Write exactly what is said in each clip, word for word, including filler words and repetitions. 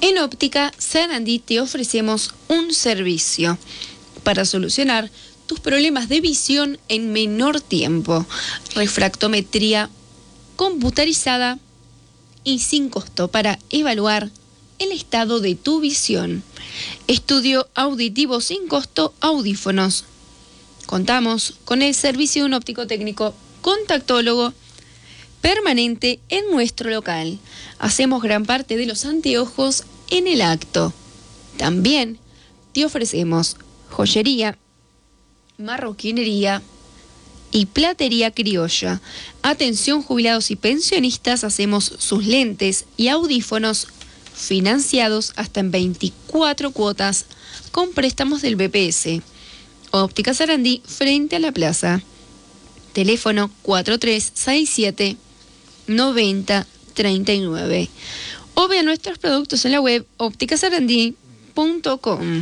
En Óptica Sarandí te ofrecemos un servicio para solucionar tus problemas de visión en menor tiempo. Refractometría computarizada y sin costo para evaluar el estado de tu visión. Estudio auditivo sin costo, audífonos. Contamos con el servicio de un óptico técnico contactólogo permanente en nuestro local. Hacemos gran parte de los anteojos en el acto. También te ofrecemos joyería, marroquinería y platería criolla. Atención jubilados y pensionistas, hacemos sus lentes y audífonos financiados hasta en veinticuatro cuotas con préstamos del B P S. Óptica Sarandí, frente a la plaza. Teléfono cuatro tres seis siete nueve cero tres nueve. O vea nuestros productos en la web óptica sarandí punto com.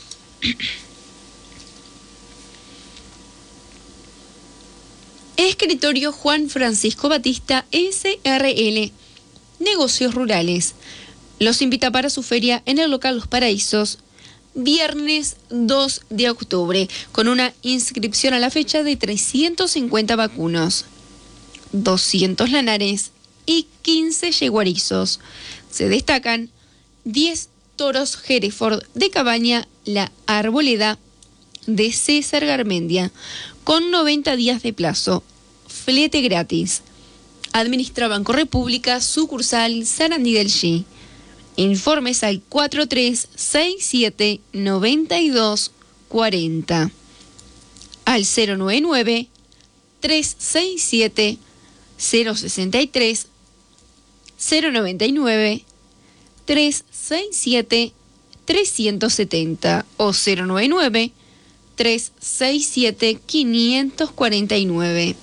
Escritorio Juan Francisco Batista S R L, Negocios Rurales. Los invita para su feria en el local Los Paraísos, viernes dos de octubre, con una inscripción a la fecha de trescientos cincuenta vacunos, doscientos lanares y quince yeguarizos. Se destacan diez toros Hereford de Cabaña La Arboleda de César Garmendia, con noventa días de plazo, flete gratis. Administra Banco República, sucursal Sarandí del G. Informes al cuatro tres seis siete nueve dos cuatro cero, al cero nueve nueve tres seis siete cero seis tres, cero nueve nueve tres seis siete tres siete cero o cero nueve nueve tres seis siete cinco cuatro nueve.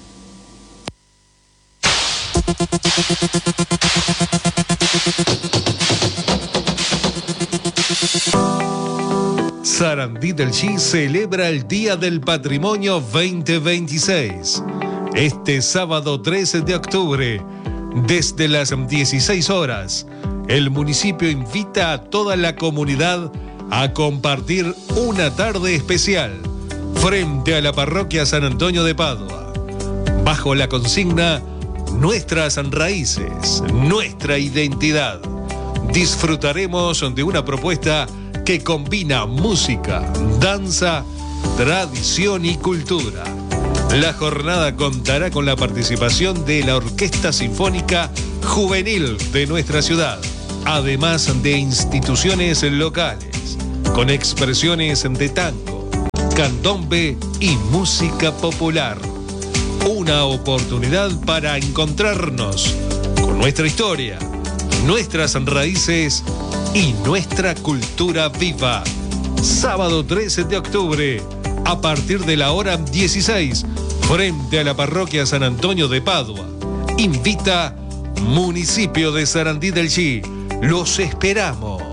Sarandí del G celebra el Día del Patrimonio veinte veintiséis. Este sábado trece de octubre, desde las dieciséis horas, el municipio invita a toda la comunidad a compartir una tarde especial frente a la parroquia San Antonio de Padua, bajo la consigna Nuestras Raíces, Nuestra Identidad. Disfrutaremos de una propuesta que combina música, danza, tradición y cultura. La jornada contará con la participación de la Orquesta Sinfónica Juvenil de nuestra ciudad, además de instituciones locales, con expresiones de tango, candombe y música popular. Una oportunidad para encontrarnos con nuestra historia, nuestras raíces y nuestra cultura viva. Sábado trece de octubre, a partir de la hora dieciséis, frente a la parroquia San Antonio de Padua. Invita Municipio de Sarandí del G. Los esperamos.